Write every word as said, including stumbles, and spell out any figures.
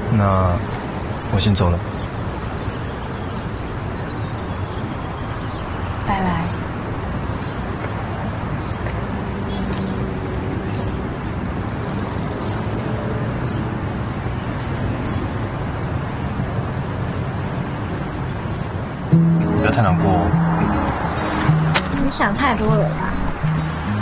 那我先走了， 拜拜。 不要太难过哦。 你想太多了吧？